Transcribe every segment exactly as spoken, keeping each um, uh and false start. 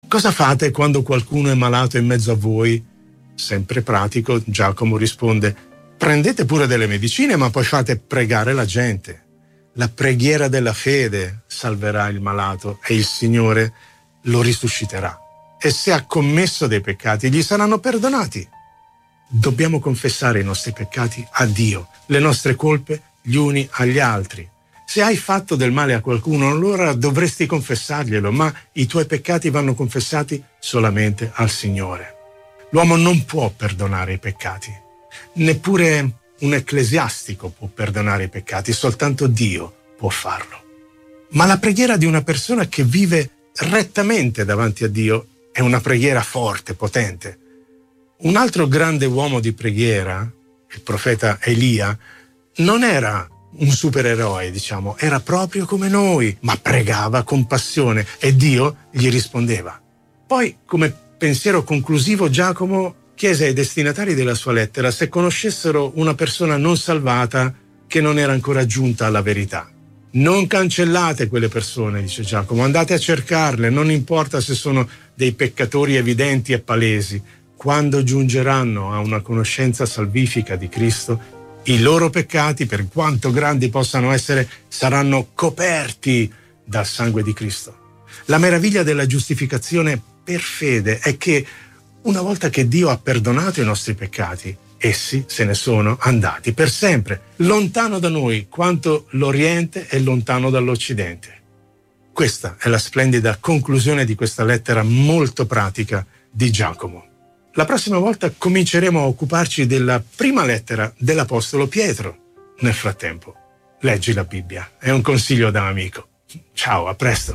Cosa fate quando qualcuno è malato in mezzo a voi? Sempre pratico, Giacomo risponde: prendete pure delle medicine, ma poi fate pregare la gente. La preghiera della fede salverà il malato e il Signore lo risusciterà. E se ha commesso dei peccati, gli saranno perdonati. Dobbiamo confessare i nostri peccati a Dio, le nostre colpe gli uni agli altri. Se hai fatto del male a qualcuno, allora dovresti confessarglielo, ma i tuoi peccati vanno confessati solamente al Signore. L'uomo non può perdonare i peccati, neppure un ecclesiastico può perdonare i peccati, soltanto Dio può farlo. Ma la preghiera di una persona che vive rettamente davanti a Dio è una preghiera forte, potente. Un altro grande uomo di preghiera, il profeta Elia, non era un supereroe, diciamo, era proprio come noi, ma pregava con passione e Dio gli rispondeva. Poi, come pensiero conclusivo, Giacomo chiese ai destinatari della sua lettera se conoscessero una persona non salvata che non era ancora giunta alla verità. Non cancellate quelle persone, dice Giacomo, andate a cercarle, non importa se sono dei peccatori evidenti e palesi. Quando giungeranno a una conoscenza salvifica di Cristo, i loro peccati, per quanto grandi possano essere, saranno coperti dal sangue di Cristo. La meraviglia della giustificazione per fede è che una volta che Dio ha perdonato i nostri peccati, essi se ne sono andati per sempre, lontano da noi quanto l'Oriente è lontano dall'Occidente. Questa è la splendida conclusione di questa lettera molto pratica di Giacomo. La prossima volta cominceremo a occuparci della prima lettera dell'Apostolo Pietro. Nel frattempo, leggi la Bibbia. È un consiglio da amico. Ciao, a presto.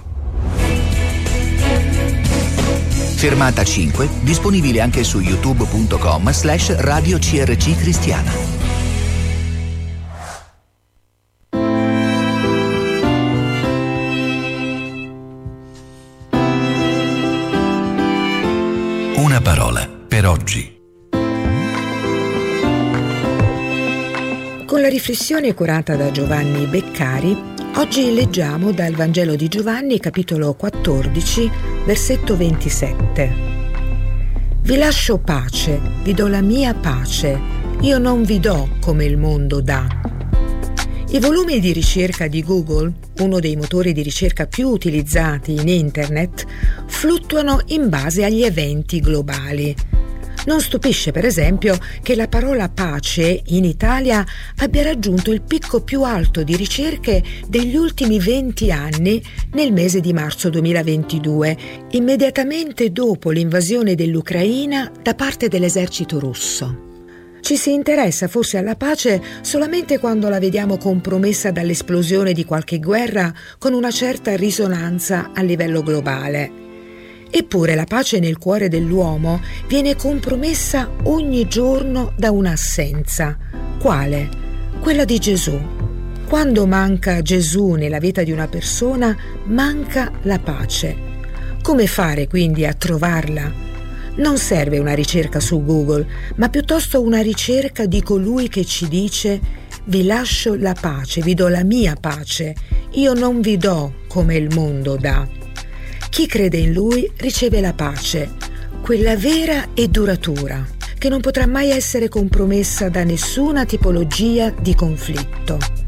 Fermata cinque, disponibile anche su youtube.com slash radio CRC Cristiana. Una parola per oggi. Con la riflessione curata da Giovanni Beccari, oggi leggiamo dal Vangelo di Giovanni, capitolo quattordici, versetto ventisette. Vi lascio pace, vi do la mia pace, io non vi do come il mondo dà. I volumi di ricerca di Google, uno dei motori di ricerca più utilizzati in Internet, fluttuano in base agli eventi globali. Non stupisce, per esempio, che la parola pace in Italia abbia raggiunto il picco più alto di ricerche degli ultimi venti anni nel mese di marzo duemilaventidue, immediatamente dopo l'invasione dell'Ucraina da parte dell'esercito russo. Ci si interessa forse alla pace solamente quando la vediamo compromessa dall'esplosione di qualche guerra con una certa risonanza a livello globale. Eppure la pace nel cuore dell'uomo viene compromessa ogni giorno da un'assenza. Quale? Quella di Gesù. Quando manca Gesù nella vita di una persona, manca la pace. Come fare quindi a trovarla? Non serve una ricerca su Google, ma piuttosto una ricerca di colui che ci dice: vi lascio la pace, vi do la mia pace, io non vi do come il mondo dà. Chi crede in Lui riceve la pace, quella vera e duratura, che non potrà mai essere compromessa da nessuna tipologia di conflitto.